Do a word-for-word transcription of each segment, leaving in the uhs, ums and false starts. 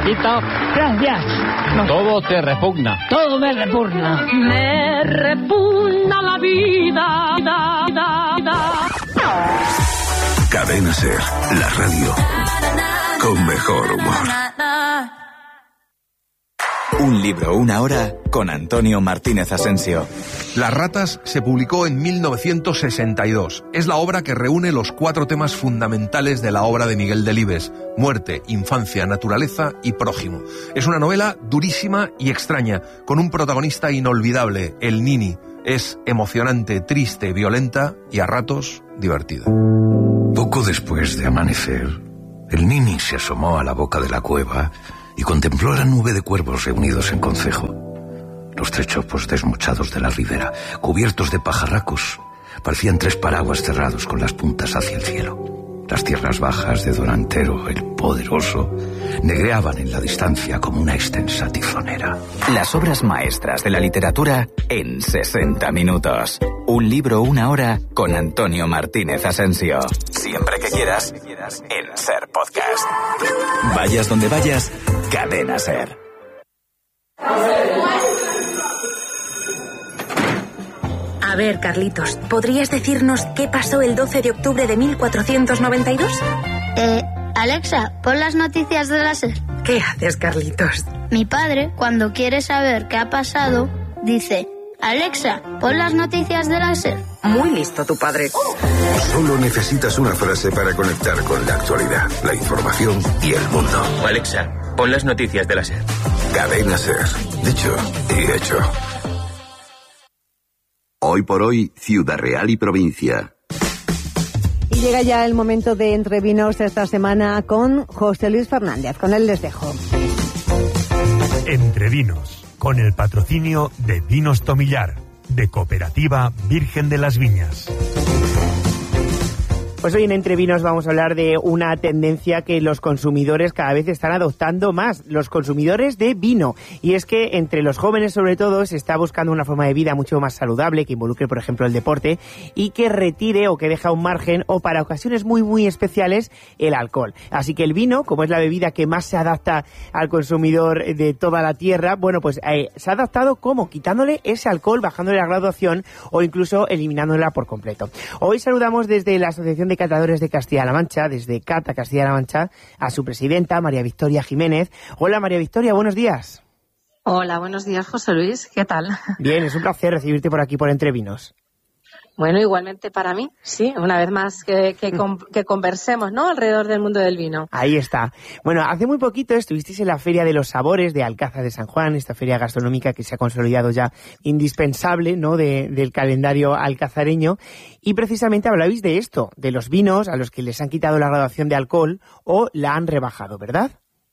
Tito. Gracias. No. Todo te repugna. Todo me repugna. Me repugna la vida. Da, da, da. Cadena Ser, la radio con mejor humor. Un libro, una hora, con Antonio Martínez Asensio. Las ratas se publicó en mil novecientos sesenta y dos. Es la obra que reúne los cuatro temas fundamentales de la obra de Miguel Delibes: muerte, infancia, naturaleza y prójimo. Es una novela durísima y extraña, con un protagonista inolvidable, el Nini. Es emocionante, triste, violenta y a ratos divertida. Poco después de amanecer, el Nini se asomó a la boca de la cueva y contempló la nube de cuervos reunidos en concejo. Los tres chopos desmochados de la ribera, cubiertos de pajarracos, parecían tres paraguas cerrados con las puntas hacia el cielo. Las tierras bajas de Don Antero, el poderoso, negreaban en la distancia como una extensa tifonera. Las obras maestras de la literatura en sesenta minutos. Un libro, una hora, con Antonio Martínez Asensio. Siempre que quieras, en Ser Podcast. Vayas donde vayas, Cadena Ser. A ver, Carlitos, ¿podrías decirnos qué pasó el doce de octubre de mil cuatrocientos noventa y dos? Eh, Alexa, pon las noticias de la SER. ¿Qué haces, Carlitos? Mi padre, cuando quiere saber qué ha pasado, dice: Alexa, pon las noticias de la SER. Muy listo tu padre. Solo necesitas una frase para conectar con la actualidad, la información y el mundo. Alexa, pon las noticias de la SER. Cadena Ser. Dicho y hecho. Hoy por hoy, Ciudad Real y provincia. Y llega ya el momento de Entre Vinos esta semana con José Luis Fernández. Con él les dejo. Entre Vinos, con el patrocinio de Vinos Tomillar, de Cooperativa Virgen de las Viñas. Pues hoy en Entre Vinos vamos a hablar de una tendencia que los consumidores cada vez están adoptando más, los consumidores de vino. Y es que entre los jóvenes sobre todo se está buscando una forma de vida mucho más saludable, que involucre por ejemplo el deporte y que retire o que deja un margen o para ocasiones muy muy especiales el alcohol. Así que el vino, como es la bebida que más se adapta al consumidor de toda la tierra, bueno pues eh, se ha adaptado como quitándole ese alcohol, bajándole la graduación o incluso eliminándola por completo. Hoy saludamos desde la Asociación de Catadores de Castilla-La Mancha, desde Cata Castilla-La Mancha, a su presidenta, María Victoria Jiménez. Hola María Victoria, buenos días. Hola, buenos días José Luis, ¿qué tal? Bien, es un placer recibirte por aquí por Entre Vinos. Bueno, igualmente para mí, sí, una vez más que, que, que conversemos, ¿no?, alrededor del mundo del vino. Ahí está. Bueno, hace muy poquito estuvisteis en la Feria de los Sabores de Alcázar de San Juan, esta feria gastronómica que se ha consolidado ya indispensable, ¿no?, de, del calendario alcazareño, y precisamente hablabais de esto, de los vinos a los que les han quitado la graduación de alcohol o la han rebajado, ¿verdad?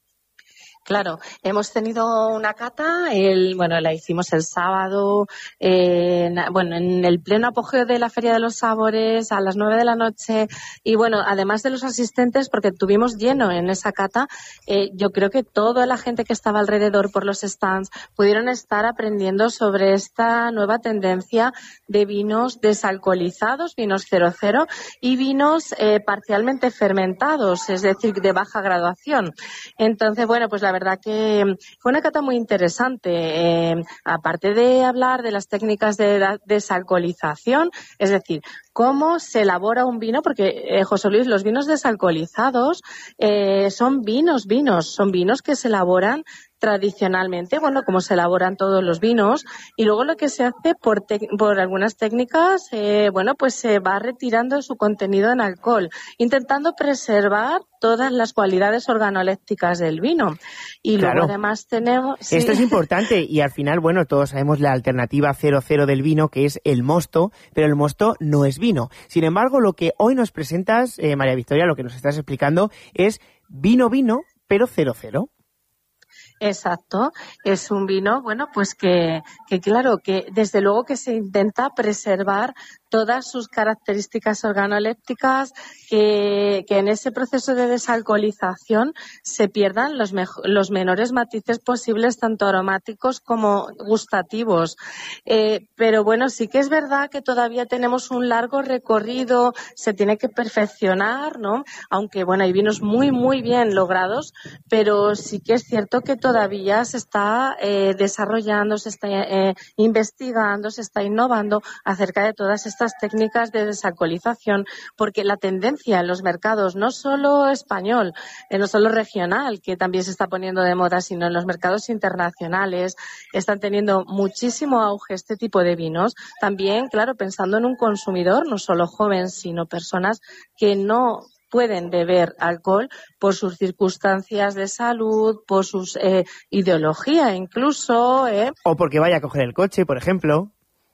Claro, hemos tenido una cata, el, bueno, la hicimos el sábado, eh, en, bueno, en el pleno apogeo de la Feria de los Sabores, a las nueve de la noche, y bueno, además de los asistentes, porque tuvimos lleno en esa cata, eh, yo creo que toda la gente que estaba alrededor por los stands pudieron estar aprendiendo sobre esta nueva tendencia de vinos desalcoholizados, vinos cero cero, y vinos eh, parcialmente fermentados, es decir, de baja graduación. Entonces, bueno, pues la La verdad que fue una cata muy interesante. Eh, aparte de hablar de las técnicas de desalcoholización, es decir, cómo se elabora un vino, porque, eh, José Luis, los vinos desalcoholizados eh, son vinos, vinos, son vinos que se elaboran tradicionalmente, bueno, como se elaboran todos los vinos, y luego lo que se hace por, te- por algunas técnicas, eh, bueno, pues se va retirando su contenido en alcohol, intentando preservar todas las cualidades organolépticas del vino. Y Claro. luego además tenemos... sí. Esto es importante y al final, bueno, todos sabemos la alternativa cero cero del vino, que es el mosto, pero el mosto no es vino. Sin embargo, lo que hoy nos presentas, eh, María Victoria, lo que nos estás explicando es vino vino, pero cero cero. Exacto, es un vino, bueno, pues que, que claro, que desde luego que se intenta preservar todas sus características organolépticas, que, que en ese proceso de desalcoholización se pierdan los, mejo- los menores matices posibles, tanto aromáticos como gustativos. Eh, pero bueno, sí que es verdad que todavía tenemos un largo recorrido, se tiene que perfeccionar, ¿no? Aunque bueno, hay vinos muy, muy bien logrados, pero sí que es cierto que todavía se está eh, desarrollando, se está eh, investigando, se está innovando acerca de todas estas técnicas de desalcoholización, porque la tendencia en los mercados, no solo español, eh, no solo regional, que también se está poniendo de moda, sino en los mercados internacionales, están teniendo muchísimo auge este tipo de vinos. También, claro, pensando en un consumidor, no solo joven, sino personas que no pueden beber alcohol por sus circunstancias de salud, por sus eh, ideología incluso. Eh. O porque vaya a coger el coche, por ejemplo.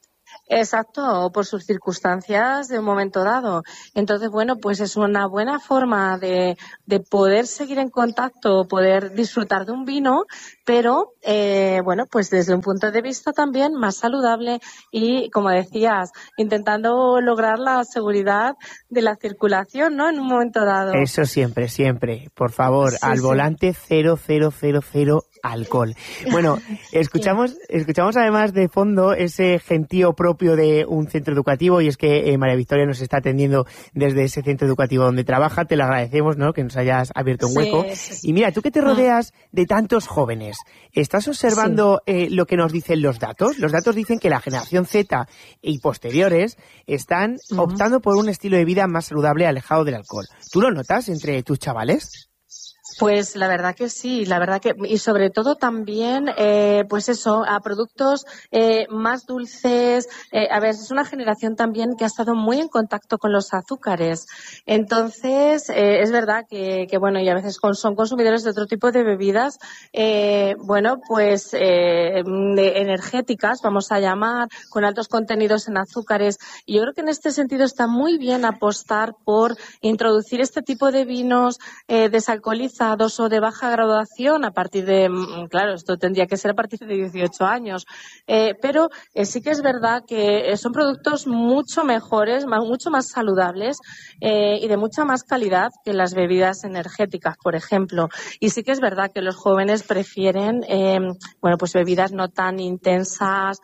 Exacto, o por sus circunstancias de un momento dado. Entonces, bueno, pues es una buena forma de, de poder seguir en contacto, poder disfrutar de un vino, pero, eh, bueno, pues desde un punto de vista también más saludable y, como decías, intentando lograr la seguridad de la circulación, ¿no?, en un momento dado. Eso siempre, siempre. Por favor, sí, al sí. volante cero cero cero cero alcohol. Bueno, escuchamos, sí. escuchamos además de fondo ese gentío propio de un centro educativo, y es que eh, María Victoria nos está atendiendo desde ese centro educativo donde trabaja. Te lo agradecemos, ¿no?, que nos hayas abierto un sí, hueco. Sí, sí. Y mira, tú que te rodeas de tantos jóvenes, ¿estás observando sí. eh, lo que nos dicen los datos? Los datos dicen que la generación Z y posteriores están uh-huh. optando por un estilo de vida más saludable, alejado del alcohol. ¿Tú lo notas entre tus chavales? Pues la verdad que sí, la verdad que, y sobre todo también, eh, pues eso, a productos eh, más dulces. Eh, a ver, es una generación también que ha estado muy en contacto con los azúcares. Entonces, eh, es verdad que, que, bueno, y a veces con, son consumidores de otro tipo de bebidas, eh, bueno, pues eh, de energéticas, vamos a llamar, con altos contenidos en azúcares. Y yo creo que en este sentido está muy bien apostar por introducir este tipo de vinos eh, desalcoholizados o de baja graduación a partir de, claro, esto tendría que ser a partir de dieciocho años, eh, pero eh, sí que es verdad que son productos mucho mejores, más, mucho más saludables eh, y de mucha más calidad que las bebidas energéticas, por ejemplo. Y sí que es verdad que los jóvenes prefieren, eh, bueno, pues bebidas no tan intensas.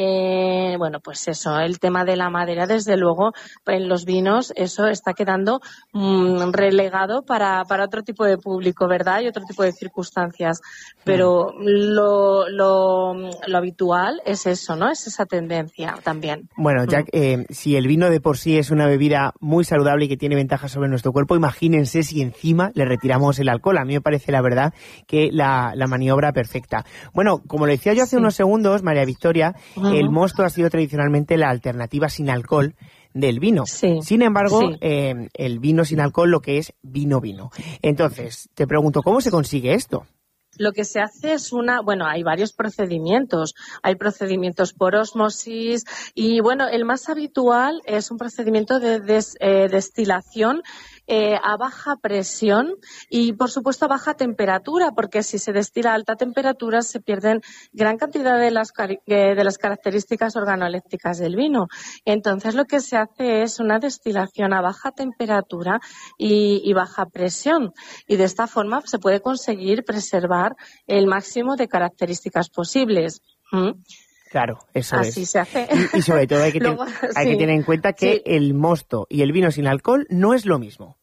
Eh, bueno, pues eso, el tema de la madera, desde luego, en los vinos, eso está quedando mmm, relegado para, para otro tipo de público, ¿verdad? Y otro tipo de circunstancias. Pero lo, lo, lo habitual es eso, ¿no? Es esa tendencia también. Bueno, Jack, eh, si el vino de por sí es una bebida muy saludable y que tiene ventajas sobre nuestro cuerpo, imagínense si encima le retiramos el alcohol. A mí me parece, la verdad, que la, la maniobra perfecta. Bueno, como le decía yo hace sí. unos segundos, María Victoria, uh-huh. el mosto ha sido tradicionalmente la alternativa sin alcohol del vino. Sí, sin embargo, sí. eh, el vino sin alcohol, lo que es vino vino. Entonces, te pregunto, ¿cómo se consigue esto? Lo que se hace es una, bueno, hay varios procedimientos. Hay procedimientos por ósmosis y, bueno, el más habitual es un procedimiento de des, eh, destilación Eh, a baja presión y, por supuesto, a baja temperatura, porque si se destila a alta temperatura se pierden gran cantidad de las, de las características organolépticas del vino. Entonces, lo que se hace es una destilación a baja temperatura y, y baja presión. Y de esta forma se puede conseguir preservar el máximo de características posibles. ¿Mm? Claro, eso Así es. se hace. Y, y sobre todo hay que, Luego, ten, hay sí, que tener en cuenta que sí. el mosto y el vino sin alcohol no es lo mismo.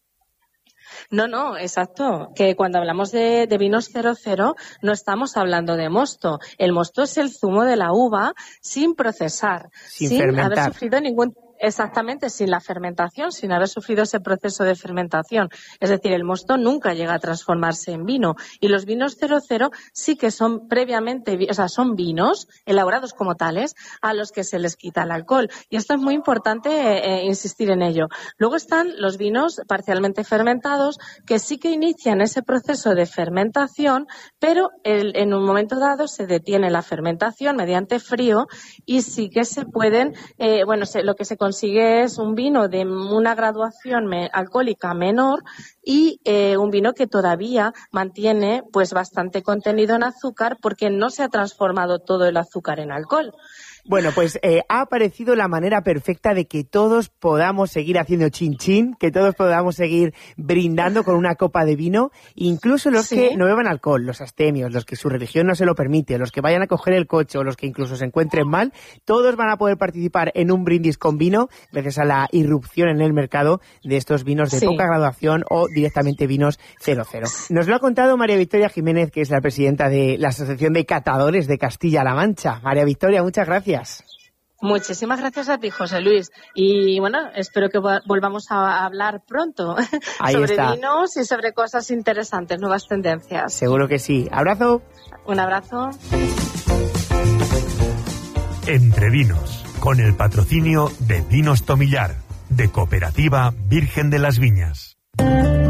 No, no, exacto. Que cuando hablamos de, de vinos cero cero no estamos hablando de mosto. El mosto es el zumo de la uva sin procesar, sin, sin fermentar. haber sufrido ningún... Exactamente, sin la fermentación, sin haber sufrido ese proceso de fermentación. Es decir, el mosto nunca llega a transformarse en vino. Y los vinos cero cero sí que son previamente, o sea, son vinos elaborados como tales a los que se les quita el alcohol. Y esto es muy importante eh, insistir en ello. Luego están los vinos parcialmente fermentados que sí que inician ese proceso de fermentación, pero el, en un momento dado se detiene la fermentación mediante frío y sí que se pueden, eh, bueno, se, lo que se consigue es un vino de una graduación me, alcohólica menor y eh, un vino que todavía mantiene pues bastante contenido en azúcar porque no se ha transformado todo el azúcar en alcohol. Bueno, pues eh, ha aparecido la manera perfecta de que todos podamos seguir haciendo chin chin, que todos podamos seguir brindando con una copa de vino, incluso los ¿Sí? que no beban alcohol, los astemios, los que su religión no se lo permite, los que vayan a coger el coche o los que incluso se encuentren mal, todos van a poder participar en un brindis con vino gracias a la irrupción en el mercado de estos vinos de sí. poca graduación o directamente vinos cero cero. Nos lo ha contado María Victoria Jiménez, que es la presidenta de la Asociación de Catadores de Castilla-La Mancha. María Victoria, muchas gracias. Muchísimas gracias a ti, José Luis. Y bueno, espero que volvamos a hablar pronto Ahí sobre está. vinos y sobre cosas interesantes, nuevas tendencias. Seguro que sí. Abrazo. Un abrazo. Entre Vinos, con el patrocinio de Vinos Tomillar, de Cooperativa Virgen de las Viñas.